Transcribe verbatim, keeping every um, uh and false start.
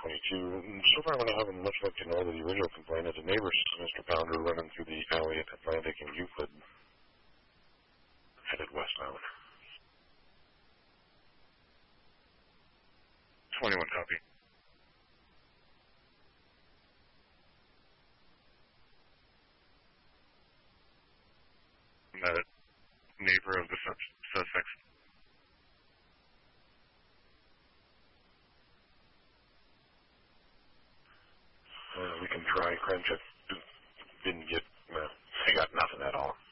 twenty-two. So far, we're not having much luck to know that the original complainant, a neighbor, Mister Pounder, running through the alley at Atlantic and Euclid, headed westbound. twenty-one copy. That neighbor of the suspect. Uh, we can try. Crime check didn't get, well, they got nothing at all.